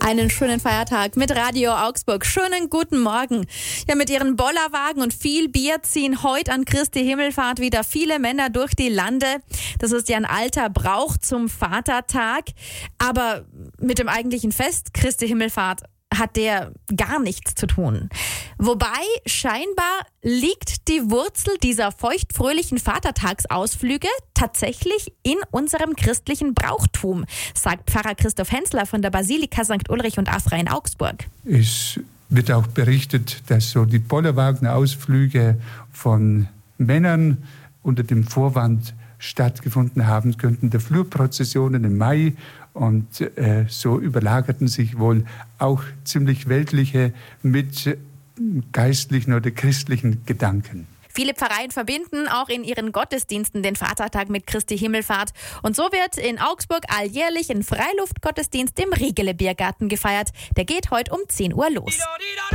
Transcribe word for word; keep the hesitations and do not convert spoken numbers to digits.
Einen schönen Feiertag mit Radio Augsburg. Schönen guten Morgen. Ja, mit ihren Bollerwagen und viel Bier ziehen heute an Christi Himmelfahrt wieder viele Männer durch die Lande. Das ist ja ein alter Brauch zum Vatertag. Aber mit dem eigentlichen Fest Christi Himmelfahrt hat der gar nichts zu tun. Wobei scheinbar liegt die Wurzel dieser feuchtfröhlichen Vatertagsausflüge tatsächlich in unserem christlichen Brauchtum, sagt Pfarrer Christoph Hensler von der Basilika Sankt Ulrich und Afra in Augsburg. Es wird auch berichtet, dass so die Bollerwagen-Ausflüge von Männern unter dem Vorwand stattgefunden haben könnten, der Flurprozessionen im Mai. Und äh, so überlagerten sich wohl auch ziemlich weltliche mit geistlichen oder christlichen Gedanken. Viele Pfarreien verbinden auch in ihren Gottesdiensten den Vatertag mit Christi Himmelfahrt. Und so wird in Augsburg alljährlich ein Freiluftgottesdienst im Riegele Biergarten gefeiert. Der geht heute um zehn Uhr los.